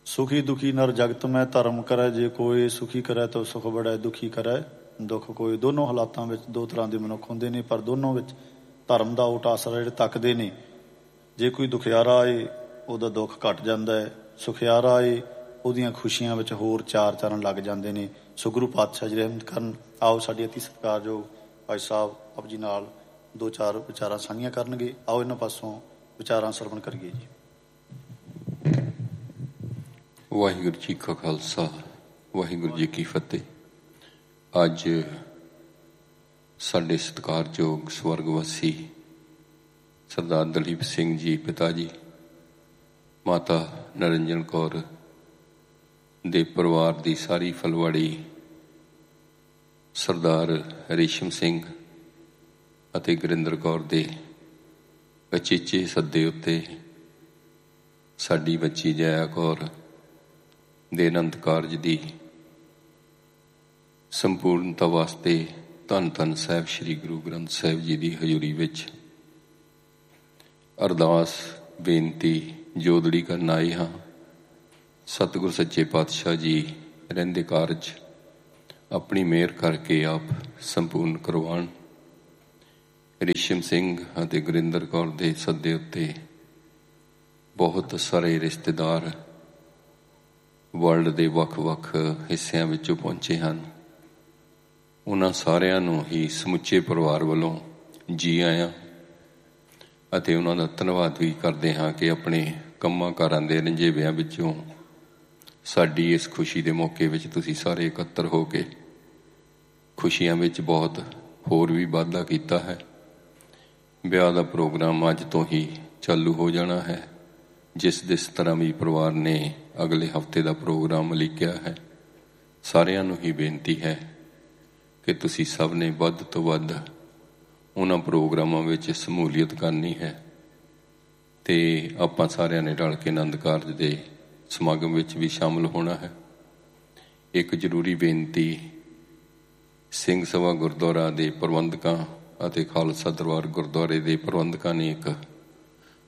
सुखी दुखी नर जगत में धर्म करे, जे कोई सुखी करे तो सुख बड़े, दुखी करे दुख कोई। दोनों हालातों में दो तरह के मनुख होंदे ने, पर दोनों में धर्म का उट आसरा जिहड़े तकदे ने। जे कोई दुखियारा है उहदा दुख घट जांदा है, सुखियारा है उहदियां खुशियां विच होर चार चरण लग जांदे ने। सो गुरु पातशाह जी रहमत करन। आओ साडी अति सत्कारयोग भाई साहब आप जी नाल दो चार विचारां साझीआं करनगे। आओ इन्हां पासों विचारां सरवण करिए जी। वाहिगुरू जी का खालसा, वाहिगुरू जी की फतेह। अज साडे सत्कारयोग स्वर्गवासी सरदार दलीप सिंह जी पिता जी, माता नरंजन कौर दे परिवार की सारी फलवाड़ी, सरदार रेशम सिंह अते गुरिंदर कौर दे अचेचे सद्दे उत्ते साडी बच्ची जया कौर दे अनंत कारज की संपूर्णता वास्ते धन धन साहिब श्री गुरु ग्रंथ साहिब जी की हजूरी विच अरदास बेनती जोदड़ी करन आए हाँ। सतगुर सच्चे पातशाह जी रहिंदे कारज अपनी मेहर करके आप संपूर्ण करवाण। रेशम सिंह अते गुरिंदर कौर दे सद्दे उत्ते बहुत सारे रिश्तेदार वर्ल्ड के वख-वख हिस्सों विचों पहुंचे हैं। उन्हां सारियां नूं ही समुचे परिवार वालों जी आया अते उन्हां दा धन्नवाद भी करते हाँ कि अपने कम्मां कारां दे रंझेविआं विचों साडी इस खुशी के मौके विच तुसीं सारे इकत्तर हो के खुशियां विच बहुत होर भी वाधा कीता है। ब्याह का प्रोग्राम अज तो ही चालू हो जाना है। जिस तरह भी परिवार ने अगले हफ्ते का प्रोग्राम लिखिया है, सारियां नूं ही बेनती है कि तुसीं सब ने वध तो वध उन्हां प्रोग्रामां विच शमूलीयत करनी है ते आपां सारियां ने रल के आनंद कारज दे समागम विच भी शामिल होना है। एक जरूरी बेनती सिंह सभा गुरुद्वारा दे प्रबंधकां अते खालसा दरबार गुरुद्वारे दे प्रबंधकां ने एक